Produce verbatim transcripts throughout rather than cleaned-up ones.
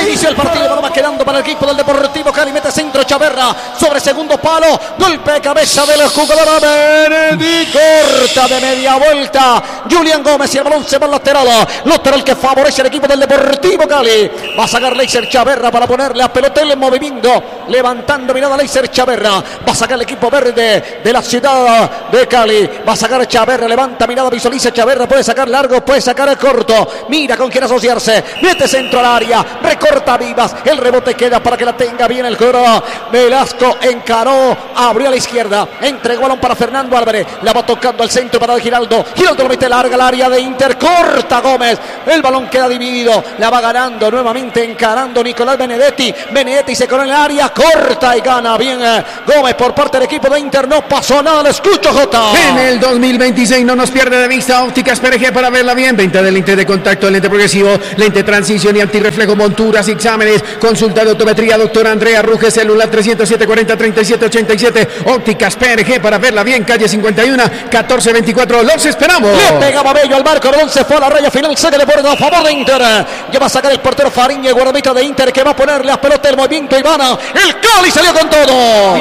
inició el partido, balón va quedando para el equipo del Deportivo Cali, mete centro Chaverra, sobre segundo palo, golpe de cabeza del jugador Benedetti, corta de media vuelta, Julián Gómez y el balón se va al lateral, lateral que favorece al equipo del Deportivo Cali, va a sacar Leiser Chaverra para ponerle a Pelotel en movimiento, levantando mirada Leiser Chaverra, va a sacar el equipo verde de la ciudad de Cali, va a sacar Chaverra, levanta mirada, visualiza Chaverra, puede sacar largo, puede sacar el corto, mira con quién asociarse, mete centro al área, recorta Vivas, el rebote queda para que la tenga bien el coro, Velasco encaró, abrió a la izquierda, entregó balón para Fernando Álvarez, la va tocando al centro para Giraldo, Giraldo lo mete larga al área de Inter, corta Gómez, el balón queda dividido, la va ganando nuevamente encarando Nicolás Benedetti, Benedetti se corre en el área, corta y gana bien eh, Gómez por parte del equipo de Inter, no pasó nada, le escucho Jota. En el dos mil veintiséis no nos pierde de vista Ópticas P R G para verla bien, venta de lente de contacto, lente progresivo, lente transición y antirreflejo, monturas, exámenes, consulta de optometría, doctora Andrea Ruge, celular trescientos siete cuarenta treinta y siete ochenta y siete, Ópticas P R G para verla bien, calle cincuenta y uno, catorce veinticuatro, los esperamos. Le pegaba Bello al marco, el balón se fue a la raya final, saque de borde a favor de Inter, ya va a sacar el portero Fariña, guardameta de Inter, que va a ponerle a pelota el movimiento Ivana, el Cali salió con todo.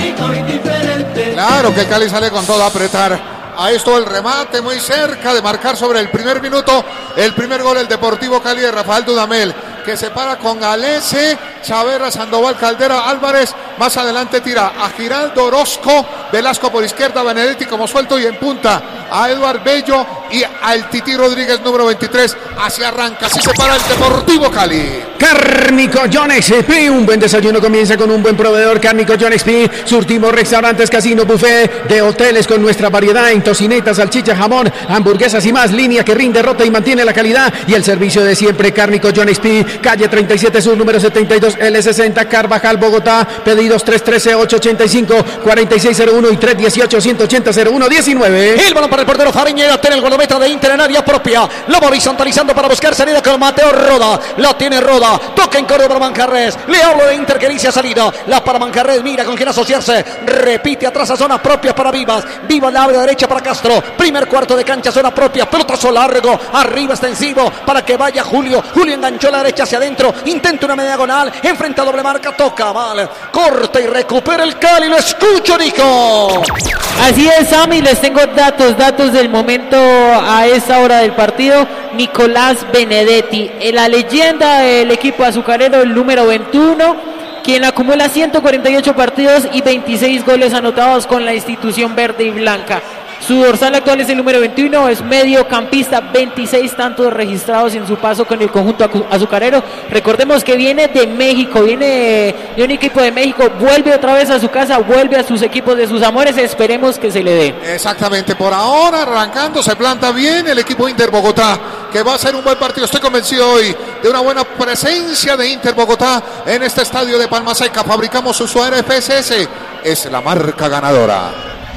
Claro que Cali sale con todo a apretar. A esto el remate muy cerca de marcar sobre el primer minuto. El primer gol el Deportivo Cali de Rafael Dudamel, que se para con Galese, Chaverra, Sandoval, Caldera, Álvarez. Más adelante tira a Giraldo Orozco, Velasco por izquierda, Benedetti como suelto y en punta a Eduard Bello y al Titi Rodríguez número veintitrés. Así arranca, así se para el Deportivo Cali. Cárnico John X P, un buen desayuno comienza con un buen proveedor. Cárnico John X P, surtimos restaurantes, casino, buffet de hoteles con nuestra variedad en tocinetas, salchicha, jamón, hamburguesas y más. Línea que rinde, rota y mantiene la calidad y el servicio de siempre. Cárnico John X P, calle treinta y siete Sur, número setenta y dos L sesenta, Carvajal, Bogotá. Pedidos tres uno tres, ocho ocho cinco, cuatro seis cero uno y tres uno ocho, uno ocho cero, cero uno uno nueve. El balón para el portero Fariña, tiene el guardameta de Inter en área propia, lo va horizontalizando para buscar salida con Mateo Roda, la tiene Roda, toca en corto para Manjarres, le hablo de Inter que inicia salida, la para Manjarres, mira con quién asociarse, repite atrás a zona propia para Vivas, Vivas la abre derecha para Castro, primer cuarto de cancha, zona propia, pelotazo largo, arriba extensivo para que vaya Julio, Julio enganchó la derecha hacia adentro, intenta una media diagonal, enfrenta doble marca, toca mal, corta y recupera el Cali, lo escucho Nico. Así es, Sammy, les tengo datos, datos del momento a esta hora del partido. Nicolás Benedetti, la leyenda del equipo azucarero, el número veintiuno, quien acumula ciento cuarenta y ocho partidos y veintiséis goles anotados con la institución verde y blanca. Su dorsal actual es el número veintiuno, es mediocampista, veintiséis tantos registrados en su paso con el conjunto azucarero. Recordemos que viene de México, viene de un equipo de México, vuelve otra vez a su casa, vuelve a sus equipos de sus amores, esperemos que se le dé. Exactamente, por ahora arrancando, se planta bien el equipo Inter Bogotá, que va a ser un buen partido. Estoy convencido hoy de una buena presencia de Inter Bogotá en este estadio de Palma Seca. Fabricamos su suadero F S S, es la marca ganadora.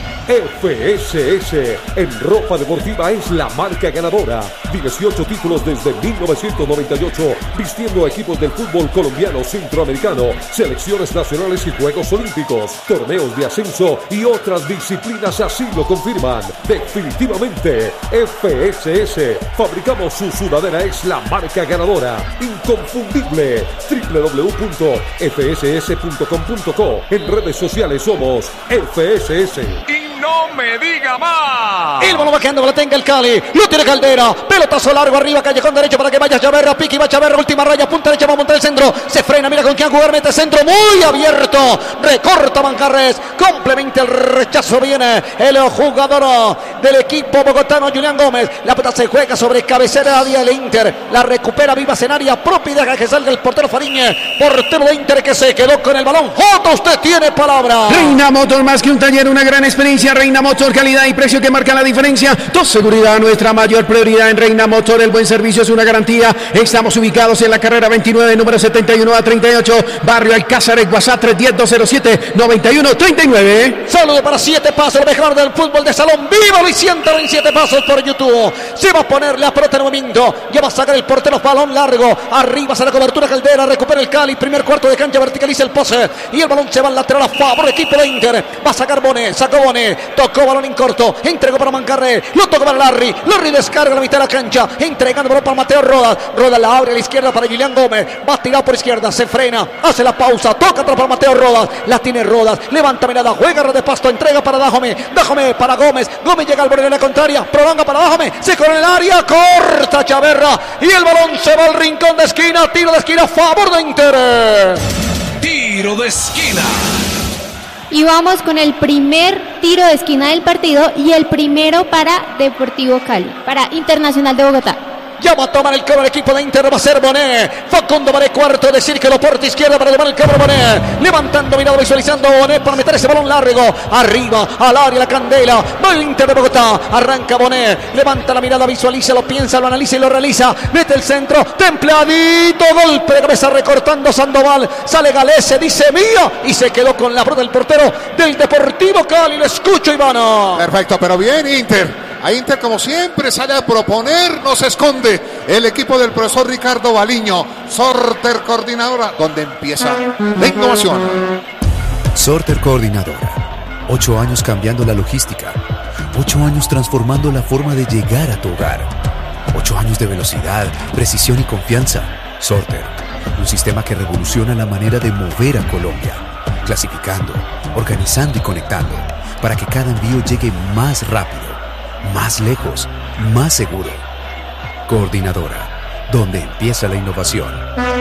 F S S en ropa deportiva es la marca ganadora. dieciocho títulos desde mil novecientos noventa y ocho, vistiendo a equipos del fútbol colombiano, centroamericano, selecciones nacionales y Juegos Olímpicos, torneos de ascenso y otras disciplinas así lo confirman. Definitivamente, F S S, fabricamos su sudadera, es la marca ganadora, inconfundible. doble u doble u doble u punto f s s punto com punto co. En redes sociales somos F S S. ¡No me diga más! El balón va quedando, la tenga el Cali, lo tiene Caldera, pelotazo largo arriba, callejón derecho para que vaya Chaverra, pique y va Chaverra, última raya, punta derecha, va a montar el centro, se frena, mira con quién jugar, mete centro, muy abierto, recorta Manjarres, complementa el rechazo, viene el jugador del equipo bogotano, Julián Gómez, la pelota se juega sobre cabecera del Inter, la recupera Vivas en área propia y deja que salga el portero Fariña, portero de Inter que se quedó con el balón. Jota, usted tiene palabra. Reina Motor, más que un taller, una gran experiencia. Reina Motor, calidad y precio que marca la diferencia. Tu seguridad, nuestra mayor prioridad en Reina Motor. El buen servicio es una garantía. Estamos ubicados en la carrera veintinueve, número setenta y uno a treinta y ocho, barrio Alcázar, WhatsApp tres uno cero, dos cero siete, nueve uno tres nueve. Saludo para siete pasos, lo mejor del fútbol de salón. ¡Viva y ciento veintisiete pasos por YouTube! Se va a poner la pelota en movimiento. Ya va a sacar el portero, balón largo. Arriba se la cobertura Caldera, recupera el Cali. Primer cuarto de cancha, verticaliza el pose. Y el balón se va al lateral a favor del equipo de Inter. Va a sacar Bonet, sacó Bonet. Tocó tocó balón en corto, entregó para Mancarré, lo tocó para Larry, Larry descarga la mitad de la cancha, entregando balón para Mateo Rodas, Rodas la abre a la izquierda para Julián Gómez, va a tirar por izquierda, se frena, hace la pausa, toca atrás para Mateo Rodas, la tiene Rodas, levanta mirada, juega red de pasto, entrega para Dajome, Dajome para Gómez, Gómez llega al borde de la contraria, prolonga para Dajome, se corre en el área, corta Chaverra y el balón se va al rincón de esquina, tiro de esquina a favor de Inter. Tiro de esquina. Y vamos con el primer tiro de esquina del partido y el primero para Deportivo Cali, para Internacional de Bogotá. Ya va a tomar el cobro el equipo de Inter, va a ser Bonet. Facundo Bonet cuarto, decir que lo porta izquierda para tomar el cobro Bonet. Levantando, mirado, visualizando Bonet para meter ese balón largo. Arriba, al área, la candela. Va el Inter de Bogotá. Arranca Bonet. Levanta la mirada, visualiza, lo piensa, lo analiza y lo realiza. Mete el centro, templadito. Golpe de cabeza recortando Sandoval. Sale Galese, dice mía. Y se quedó con la brota del portero del Deportivo Cali. Lo escucho, Ivano. Perfecto, pero bien Inter. A Inter, como siempre, sale a proponer, no se esconde el equipo del profesor Ricardo Baliño. Sorter Coordinadora, donde empieza la innovación. Sorter Coordinadora. Ocho años cambiando la logística. Ocho años transformando la forma de llegar a tu hogar. Ocho años de velocidad, precisión y confianza. Sorter. Un sistema que revoluciona la manera de mover a Colombia. Clasificando, organizando y conectando. Para que cada envío llegue más rápido. Más lejos, más seguro. Coordinadora, donde empieza la innovación.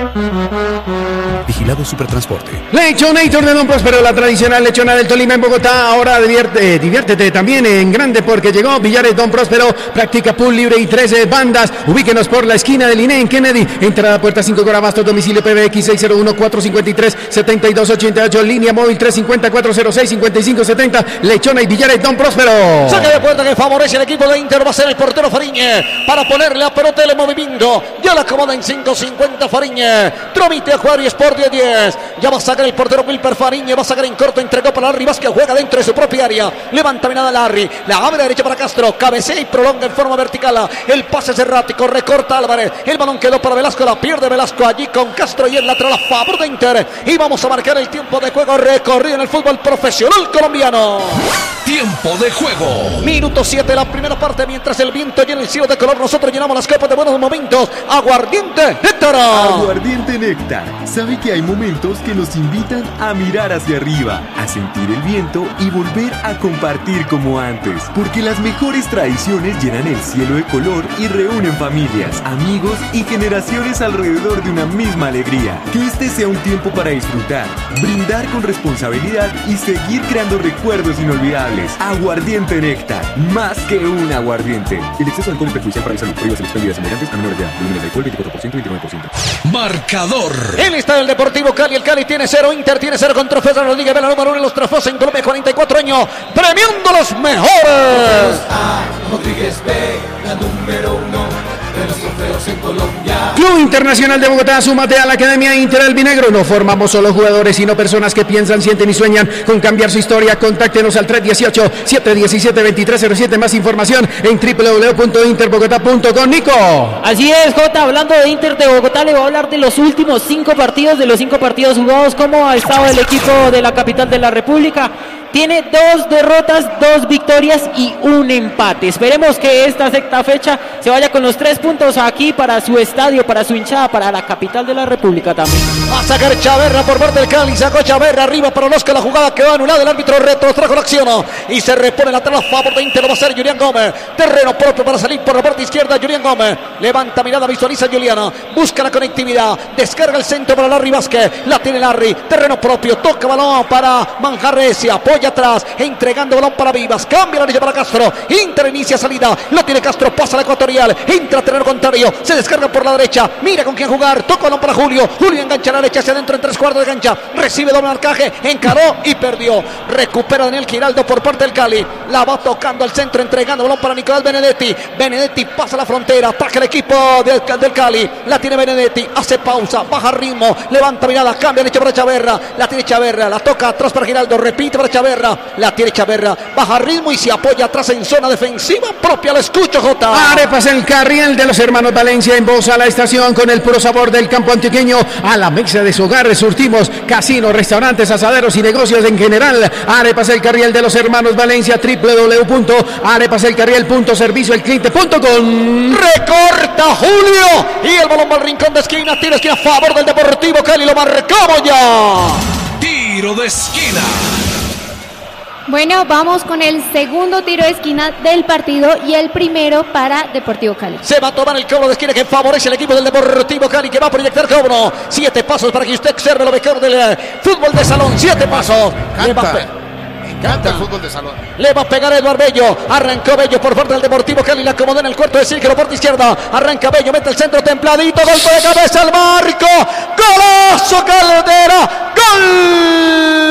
Vigilado Supertransporte. Lechonator de Don Próspero, la tradicional lechona del Tolima en Bogotá. Ahora divierte, eh, diviértete también en grande porque llegó Villares Don Próspero. Practica pool libre y trece bandas. Ubíquenos por la esquina del I N E en Kennedy. Entrada puerta cinco Corabastos, domicilio P B X seis cero uno cuatro cinco tres siete dos ocho ocho, línea móvil tres cinco cero cuatro cero seis cinco cinco siete cero. Lechona y Villares Don Próspero. Saque de puerta que favorece al equipo de Inter. Va a ser el portero Fariñe para ponerle a pelota el movimiento. Ya la acomoda en cinco cincuenta Fariñe. Tramite a jugar y Sport diez diez. Ya va a sacar el portero Wilper Fariñe. Va a sacar en corto. Entregó para Larry Vázquez. Juega dentro de su propia área. Levanta mirada Larry. La abre derecha para Castro. Cabecea y prolonga en forma vertical. El pase es errático. Recorta Álvarez. El balón quedó para Velasco. La pierde Velasco allí con Castro y el lateral a favor de Inter. Y vamos a marcar el tiempo de juego recorrido en el fútbol profesional colombiano. Tiempo de juego. Minuto siete de la primera parte. Mientras el viento llena el cielo de color, nosotros llenamos las copas de buenos momentos. Aguardiente Néctar. Aguardiente Néctar. Sabe que hay momentos que nos invitan a mirar hacia arriba, a sentir el viento y volver a compartir como antes. Porque las mejores tradiciones llenan el cielo de color y reúnen familias, amigos y generaciones alrededor de una misma alegría. Que este sea un tiempo para disfrutar, brindar con responsabilidad y seguir creando recuerdos inolvidables. Aguardiente Néctar, más que un aguardiente. El exceso de alcohol es perjudicial para la salud. Prohíbas las bebidas inmigrantes a menores de edad. Volúmenes de alcohol veinticuatro por ciento y veintinueve por ciento. Marcador. El estadio del Deportivo Cali. El Cali tiene cero. Inter tiene cero con trofeos. Rodríguez Vela, número uno en los trofeos en Colombia, cuarenta y cuatro años. Premiando a los mejores. Rodríguez Vela, número uno de los trofeos en Colombia. Club Internacional de Bogotá, súmate a la Academia Inter Albinegro. No formamos solo jugadores, sino personas que piensan, sienten y sueñan con cambiar su historia. Contáctenos al tres dieciocho, siete diecisiete, veintitrés cero siete. Más información en doble u doble u doble u punto interbogotá punto com. Nico. Así es, Jota, hablando de Inter de Bogotá, le voy a hablar de los últimos cinco partidos, de los cinco partidos jugados, cómo ha estado el equipo de la capital de la República. Tiene dos derrotas, dos victorias y un empate. Esperemos que esta sexta fecha se vaya con los tres puntos aquí para su estadio, para su hinchada, para la capital de la República también. Va a sacar Chaverra por parte del Cali. Sacó Chaverra arriba para los que la jugada quedó anulada. El árbitro retrotrajo la acción y se repone lateral a favor de Inter. Lo va a hacer Julián Gómez. Terreno propio para salir por la parte izquierda. Julián Gómez levanta mirada, visualiza Juliana. Busca la conectividad. Descarga el centro para Larry Vázquez. La tiene Larry. Terreno propio. Toca balón para Manjarres. Se apoya atrás, entregando balón para Vivas, cambia la derecha para Castro, Inter inicia salida, lo tiene Castro, pasa la ecuatorial, entra terreno contrario, se descarga por la derecha, mira con quién jugar, toca balón para Julio, Julio engancha a la derecha hacia adentro en tres cuartos de cancha, recibe doble marcaje, encaró y perdió, recupera Daniel Giraldo por parte del Cali, la va tocando al centro, entregando balón para Nicolás Benedetti, Benedetti pasa la frontera, ataca el equipo del, del Cali, la tiene Benedetti, hace pausa, baja ritmo, levanta mirada, cambia derecha para Chaverra, la tiene Chaverra, la toca atrás para Giraldo, repite para Chaverra, Chaverra. La tiene Chaverra. Baja ritmo y se apoya atrás en zona defensiva propia. Lo escucho, Jota. Arepas El Carriel de los hermanos Valencia en voz a la estación con el puro sabor del campo antioqueño a la mesa de su hogar. Surtimos casinos, restaurantes, asaderos y negocios en general. Arepas El Carriel de los hermanos Valencia, doble u doble u doble u punto arepas el carriel punto servicio el cliente punto com. Recorta Julio y el balón va al rincón de esquina. Tiro esquina a favor del Deportivo Cali. Lo marcamos ya. Tiro de esquina. Bueno, vamos con el segundo tiro de esquina del partido y el primero para Deportivo Cali. Se va a tomar el cobro de esquina que favorece al equipo del Deportivo Cali, que va a proyectar cobro. Siete pasos para que usted observe lo mejor del eh, fútbol de salón. Siete pasos. Le va, Me encanta el fútbol de salón. le va a pegar Eduardo Bello. Arrancó Bello por parte del Deportivo Cali. La acomodó en el cuarto de círculo por izquierda. Arranca Bello, mete el centro templadito. Golpe de cabeza al marco. ¡Golazo, Caldera! ¡Gol!